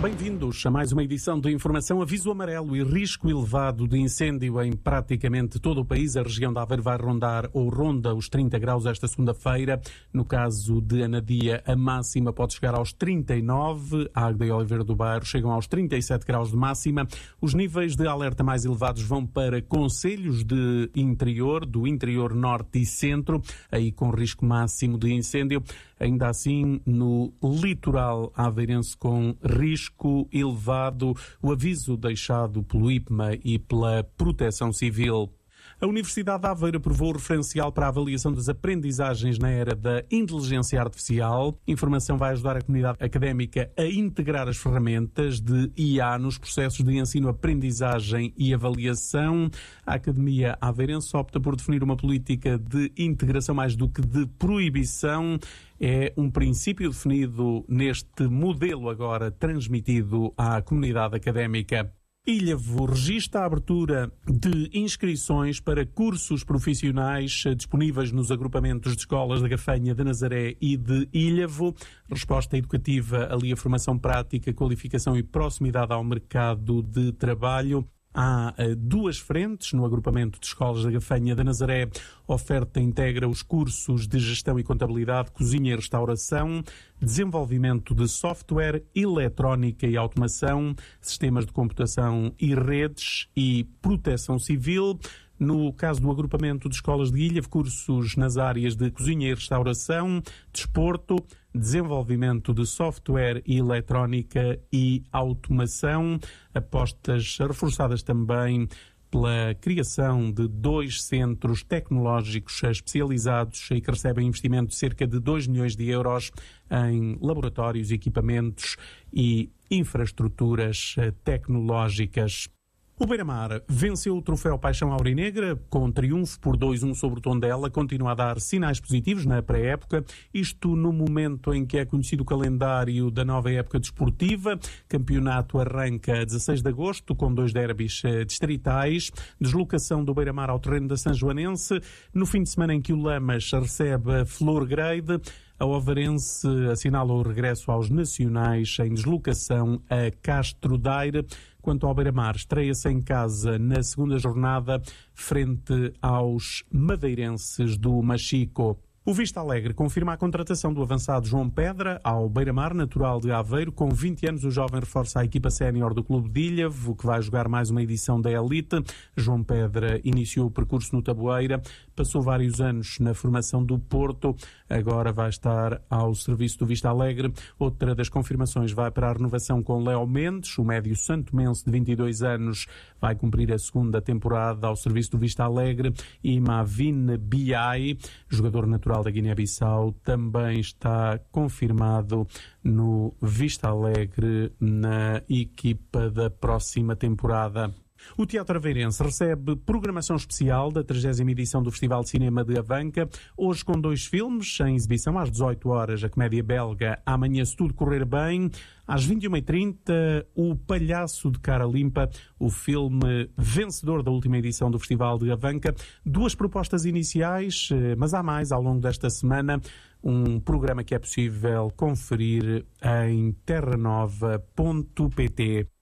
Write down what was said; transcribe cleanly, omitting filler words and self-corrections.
Bem-vindos a mais uma edição de Informação. Aviso amarelo e risco elevado de incêndio em praticamente todo o país. A região de Aveiro vai rondar ou ronda os 30 graus esta segunda-feira. No caso de Anadia, a máxima pode chegar aos 39. A Águeda e Oliveira do Bairro chegam aos 37 graus de máxima. Os níveis de alerta mais elevados vão para concelhos de interior, do interior norte e centro, aí com risco máximo de incêndio. Ainda assim, no litoral aveirense com risco elevado, o aviso deixado pelo IPMA e pela Proteção Civil. A Universidade de Aveiro aprovou o referencial para a avaliação das aprendizagens na era da inteligência artificial. A informação vai ajudar a comunidade académica a integrar as ferramentas de IA nos processos de ensino-aprendizagem e avaliação. A Academia Aveirense opta por definir uma política de integração mais do que de proibição. É um princípio definido neste modelo agora transmitido à comunidade académica. Ilhavo registra a abertura de inscrições para cursos profissionais disponíveis nos agrupamentos de escolas da Gafanha, de Nazaré e de Ilhavo. Resposta educativa ali a formação prática, qualificação e proximidade ao mercado de trabalho. Há duas frentes no agrupamento de escolas da Gafanha, de Nazaré. A oferta integra os cursos de gestão e contabilidade, cozinha e restauração, desenvolvimento de software, eletrónica e automação, sistemas de computação e redes e proteção civil. No caso do agrupamento de escolas de Ilhavo, cursos nas áreas de cozinha e restauração, desporto, desenvolvimento de software e eletrónica e automação, apostas reforçadas também pela criação de 2 centros tecnológicos especializados e que recebem investimento de cerca de 2 milhões de euros em laboratórios, equipamentos e infraestruturas tecnológicas. O Beira-Mar venceu o troféu Paixão Aurinegra com triunfo por 2-1 sobre o Tondela, continua a dar sinais positivos na pré-época, isto no momento em que é conhecido o calendário da nova época desportiva. Campeonato arranca a 16 de agosto com 2 derbys distritais, deslocação do Beira-Mar ao terreno da Sanjoanense, no fim de semana em que o Lamas recebe a Flor Grade. A Ovarense assinala o regresso aos nacionais em deslocação a Castro Daire. Quanto ao Beira-Mar, estreia-se em casa na segunda jornada frente aos madeirenses do Machico. O Vista Alegre confirma a contratação do avançado João Pedra ao Beira-Mar, natural de Aveiro. Com 20 anos, o jovem reforça a equipa sénior do Clube de Ilhavo, que vai jogar mais uma edição da Elite. João Pedra iniciou o percurso no Taboeira, passou vários anos na formação do Porto, agora vai estar ao serviço do Vista Alegre. Outra das confirmações vai para a renovação com Léo Mendes, o médio santomense de 22 anos, vai cumprir a segunda temporada ao serviço do Vista Alegre. E Mavine Biai, jogador natural da Guiné-Bissau, também está confirmado no Vista Alegre na equipa da próxima temporada. O Teatro Aveirense recebe programação especial da 30ª edição do Festival de Cinema de Avanca, hoje com 2 filmes em exibição às 18 horas, a comédia belga Amanhã Se Tudo Correr Bem, às 21h30, O Palhaço de Cara Limpa, o filme vencedor da última edição do Festival de Avanca. 2 propostas iniciais, mas há mais ao longo desta semana, um programa que é possível conferir em terranova.pt.